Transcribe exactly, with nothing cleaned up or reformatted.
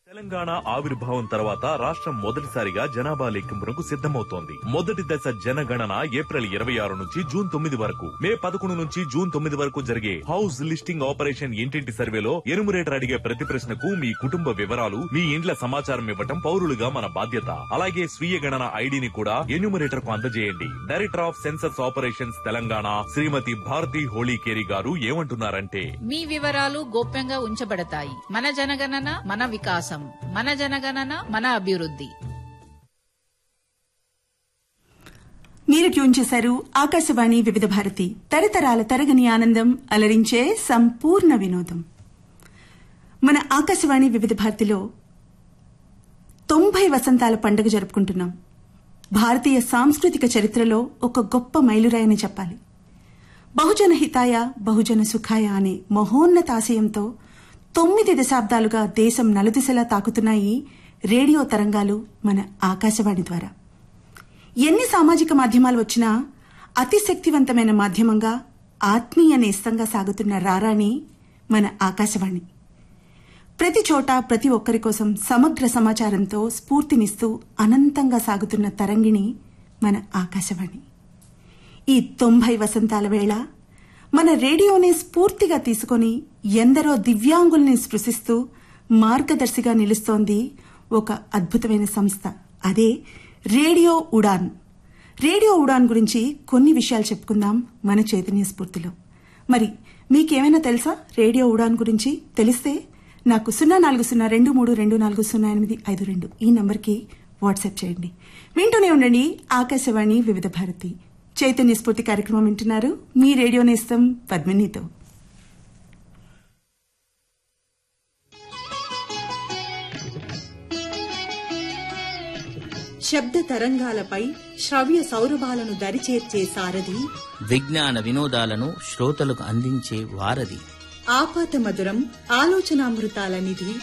తెలంగాణ ఆవిర్భావం తర్వాత రాష్ట్రం మొదటిసారిగా జనాభా లెక్కింపునకు సిద్దమవుతోంది. మొదటి దశ జనగణన ఏప్రిల్ ఇరవై ఆరు నుంచి జూన్ తొమ్మిది వరకు, మే పదకొండు నుంచి జూన్ తొమ్మిది వరకు జరిగే హౌస్ లిస్టింగ్ ఆపరేషన్ ఇంటింటి సర్వేలో ఎనుమరేటర్ అడిగే ప్రతి ప్రశ్నకు మీ కుటుంబ వివరాలు, మీ ఇండ్ల సమాచారం ఇవ్వటం పౌరులుగా మన బాధ్యత. అలాగే స్వీయ గణన ఐడిని కూడా ఎన్యూమరేటర్ కు అందజేయండి. Director of census operations Telangana శ్రీమతి భారతి హోళీకేరి గారు ఏమంటున్నారంటే, మీ వివరాలు గోప్యంగా ఉంచబడతాయి. మన జనగణన మన వికాసం, మన జనగణన మన అభివృద్ధి. మీరు ట్యూన్ చేశారు ఆకాశవాణి వివిధ భారతి, తరతరాల తరగని ఆనందం, అలరించే సంపూర్ణ వినోదం. మన ఆకాశవాణి వివిధ భారతిలో తొంభై వసంతాల పండుగ జరుపుకుంటున్నాం. భారతీయ సాంస్కృతిక చరిత్రలో ఒక గొప్ప మైలురాయని చెప్పాలి. బహుజన హితాయ బహుజన సుఖాయ అనే మహోన్నతాశయంతో తొమ్మిది దశాబ్దాలుగా దేశం నలుదిశలా తాకుతున్నాయి రేడియో తరంగాలు మన ఆకాశవాణి ద్వారా. ఎన్ని సామాజిక మాధ్యమాలు వచ్చినా అతి శక్తివంతమైన మాధ్యమంగా, ఆత్మీయ నేస్తంగా సాగుతున్న రారాణి మన ఆకాశవాణి. ప్రతి చోట ప్రతి ఒక్కరి కోసం సమగ్ర సమాచారంతో స్ఫూర్తినిస్తూ అనంతంగా సాగుతున్న తరంగిణి మన ఆకాశవాణి. ఈ తొంభై వసంతాల వేళ మన రేడియోని స్ఫూర్తిగా తీసుకుని ఎందరో దివ్యాంగుల్ని స్పృశిస్తూ మార్గదర్శిగా నిలుస్తోంది ఒక అద్భుతమైన సంస్థ. అదే రేడియో ఉడాన్. రేడియో ఉడాన్ గురించి కొన్ని విషయాలు చెప్పుకుందాం మన చైతన్య స్ఫూర్తిలో. మరి మీకేమైనా తెలుసా రేడియో ఉడాన్ గురించి? తెలిస్తే నాకు సున్నా నాలుగు సున్నా రెండు మూడు రెండు నాలుగు సున్నా ఎనిమిది ఐదు రెండు ఈ నంబర్కి వాట్సాప్ చేయండి. వింటూనే ఉండండి ఆకాశవాణి వివిధ భారతి. చైతన్య స్ఫూర్తి కార్యక్రమం వింటున్నారు మీ రేడియో నేస్తం పద్మినితో. శబ్ద తరంగాలపై శ్రవ్య సౌరభాలను దరిచేర్చే సారథి, విజ్ఞాన వినోదాలను శ్రోతలకు అందించే వారధి, ఆపాత మధురం ఆలోచనామృతాల నిధి,